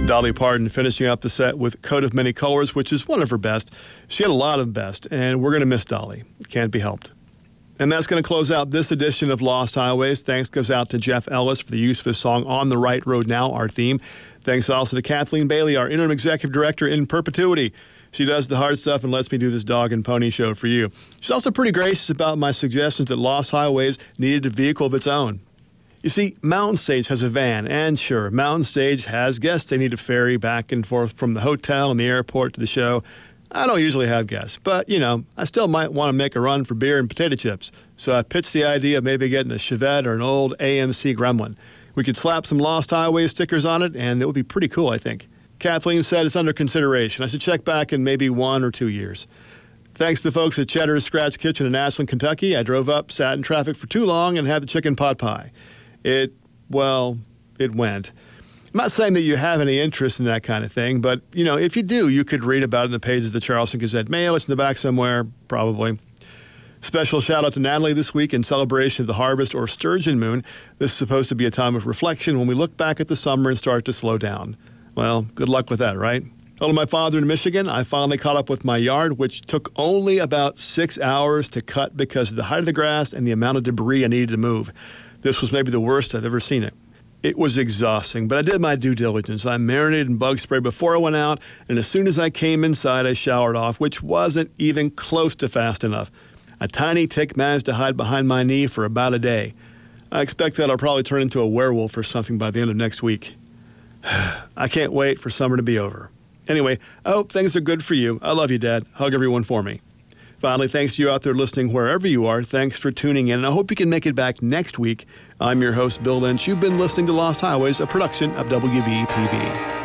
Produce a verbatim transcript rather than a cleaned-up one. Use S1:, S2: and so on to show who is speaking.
S1: Dolly Parton finishing up the set with Coat of Many Colors, which is one of her best. She had a lot of best, and we're going to miss Dolly. Can't be helped. And that's going to close out this edition of Lost Highways. Thanks goes out to Jeff Ellis for the use of his song On the Right Road Now, our theme. Thanks also to Kathleen Bailey, our interim executive director in perpetuity. She does the hard stuff and lets me do this dog and pony show for you. She's also pretty gracious about my suggestions that Lost Highways needed a vehicle of its own. You see, Mountain Stage has a van, and sure, Mountain Stage has guests they need to ferry back and forth from the hotel and the airport to the show. I don't usually have guests, but, you know, I still might want to make a run for beer and potato chips. So I pitched the idea of maybe getting a Chevette or an old A M C Gremlin. We could slap some Lost Highway stickers on it, and it would be pretty cool, I think. Kathleen said it's under consideration. I should check back in maybe one or two years. Thanks to the folks at Cheddar's Scratch Kitchen in Ashland, Kentucky. I drove up, sat in traffic for too long, and had the chicken pot pie. It, well, it went. I'm not saying that you have any interest in that kind of thing, but, you know, if you do, you could read about it in the pages of the Charleston Gazette Mail. It's in the back somewhere, probably. Special shout-out to Natalie this week in celebration of the harvest or sturgeon moon. This is supposed to be a time of reflection when we look back at the summer and start to slow down. Well, good luck with that, right? Hello, my father in Michigan. I finally caught up with my yard, which took only about six hours to cut because of the height of the grass and the amount of debris I needed to move. This was maybe the worst I've ever seen it. It was exhausting, but I did my due diligence. I marinated and bug sprayed before I went out, and as soon as I came inside, I showered off, which wasn't even close to fast enough. A tiny tick managed to hide behind my knee for about a day. I expect that I'll probably turn into a werewolf or something by the end of next week. I can't wait for summer to be over. Anyway, I hope things are good for you. I love you, Dad. Hug everyone for me. Finally, thanks to you out there listening wherever you are. Thanks for tuning in, and I hope you can make it back next week. I'm your host, Bill Lynch. You've been listening to Lost Highways, a production of W V P B.